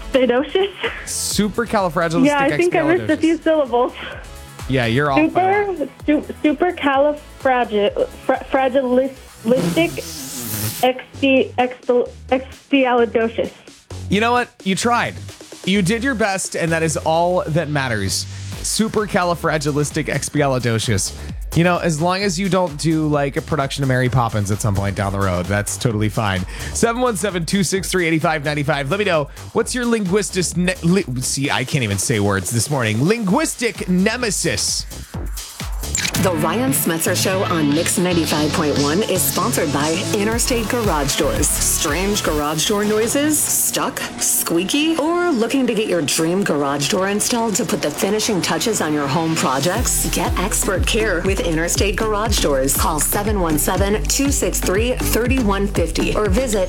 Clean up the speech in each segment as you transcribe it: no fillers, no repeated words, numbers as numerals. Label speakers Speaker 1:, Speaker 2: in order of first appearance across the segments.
Speaker 1: Supercalifragilistic.
Speaker 2: Yeah, I think I missed a few syllables.
Speaker 1: Yeah, you're off.
Speaker 2: Supercalifragilistic
Speaker 1: You know what? You tried. You did your best, and that is all that matters. Supercalifragilisticexpialidocious. You know, as long as you don't do like a production of Mary Poppins at some point down the road, that's totally fine. 717-263-8595. Let me know, what's your linguistic... See, I can't even say words this morning. Linguistic nemesis.
Speaker 3: The Ryan Smetzer Show on Mix 95.1 is sponsored by Interstate Garage Doors. Strange garage door noises? Stuck? Squeaky? Or looking to get your dream garage door installed to put the finishing touches on your home projects? Get expert care with Interstate Garage Doors. Call 717-263-3150 or visit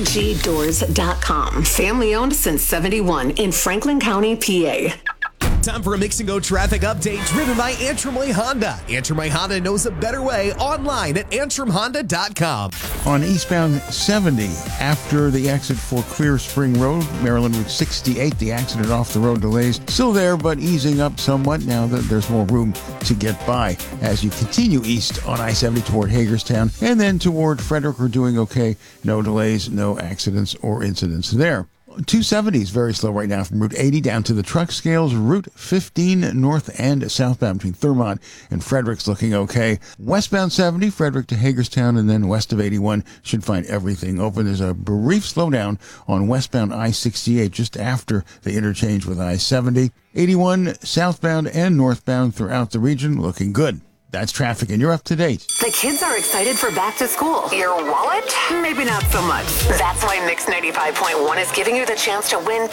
Speaker 3: igdoors.com. Family owned since 71 in Franklin County, PA.
Speaker 4: Time for a Mix and Go traffic update driven by Antrim Way Honda. Antrim Way Honda knows a better way online at antrimhonda.com.
Speaker 5: On eastbound 70, after the exit for Clear Spring Road, Maryland Route 68, the accident off the road delays still there, but easing up somewhat now that there's more room to get by. As you continue east on I-70 toward Hagerstown and then toward Frederick, we're doing okay. No delays, no accidents or incidents there. 270 is very slow right now from Route 80 down to the truck scales. Route 15 north and southbound between Thurmont and Frederick's looking okay. Westbound 70, Frederick to Hagerstown, and then west of 81 should find everything open. There's a brief slowdown on westbound I-68 just after the interchange with I-70. 81 southbound and northbound throughout the region looking good. That's traffic, and you're up to date.
Speaker 3: The kids are excited for back to school. Your wallet? Maybe not so much. That's why Mix 95.1 is giving you the chance to win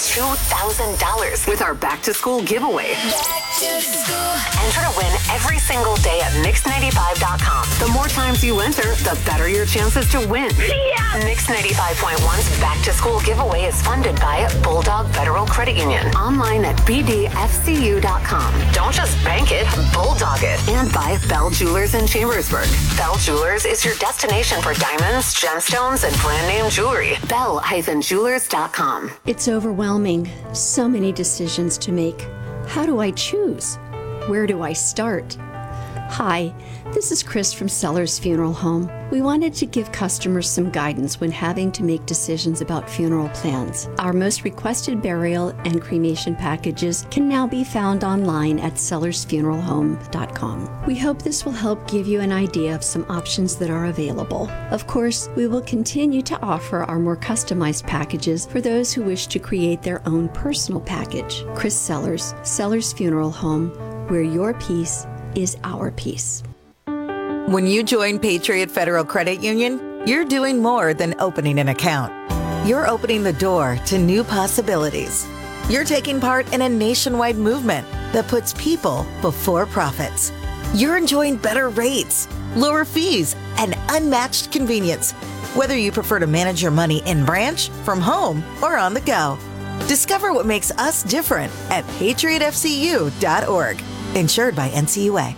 Speaker 3: $2,000 with our back to school giveaway. Back to school. Enter to win every single day at Mix95.com. The more times you enter, the better your chances to win. Yeah! Mix 95.1's back to school giveaway is funded by Bulldog Federal Credit Union. Online at bdfcu.com. Don't just bank it, bulldog it. And by Bell Jewelers in Chambersburg. Bell Jewelers is your destination for diamonds, gemstones, and brand name jewelry. Bell-Jewelers.com.
Speaker 6: It's overwhelming. So many decisions to make. How do I choose? Where do I start? Hi, this is Chris from Sellers Funeral Home. We wanted to give customers some guidance when having to make decisions about funeral plans. Our most requested burial and cremation packages can now be found online at sellersfuneralhome.com. We hope this will help give you an idea of some options that are available. Of course, we will continue to offer our more customized packages for those who wish to create their own personal package. Chris Sellers, Sellers Funeral Home, where your peace is our peace.
Speaker 7: When you join Patriot Federal Credit Union, you're doing more than opening an account. You're opening the door to new possibilities. You're taking part in a nationwide movement that puts people before profits. You're enjoying better rates, lower fees, and unmatched convenience, whether you prefer to manage your money in branch, from home, or on the go. Discover what makes us different at patriotfcu.org. Insured by NCUA.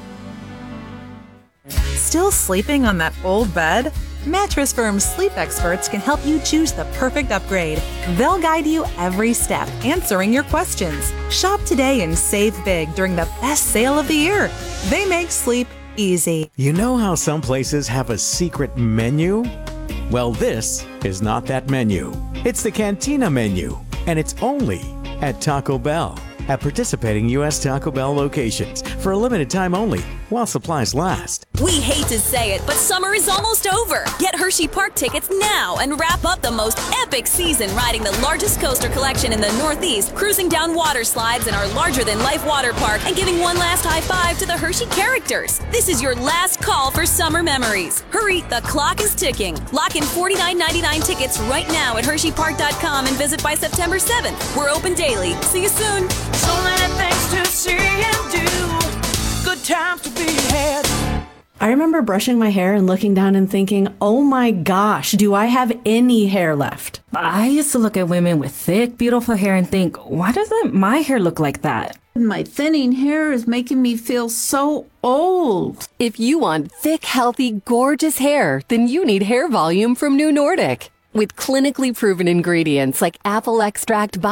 Speaker 8: Still sleeping on that old bed? Mattress Firm's sleep experts can help you choose the perfect upgrade. They'll guide you every step, answering your questions. Shop today and save big during the best sale of the year. They make sleep easy.
Speaker 9: You know how some places have a secret menu? Well, this is not that menu. It's the Cantina menu, and it's only at Taco Bell. At participating U.S. Taco Bell locations for a limited time only while supplies last.
Speaker 10: We hate to say it, but summer is almost over. Get Hershey Park tickets now and wrap up the most epic season riding the largest coaster collection in the Northeast, cruising down water slides in our larger-than-life water park, and giving one last high five to the Hershey characters. This is your last call for summer memories. Hurry, the clock is ticking. Lock in $49.99 tickets right now at HersheyPark.com and visit by September 7th. We're open daily. See you soon.
Speaker 11: So many things to see and do. Good times to be had.
Speaker 12: I remember brushing my hair and looking down and thinking, oh my gosh, do I have any hair left?
Speaker 13: I used to look at women with thick, beautiful hair and think, why doesn't my hair look like that?
Speaker 14: My thinning hair is making me feel so old.
Speaker 15: If you want thick, healthy, gorgeous hair, then you need Hair Volume from New Nordic. With clinically proven ingredients like apple extract,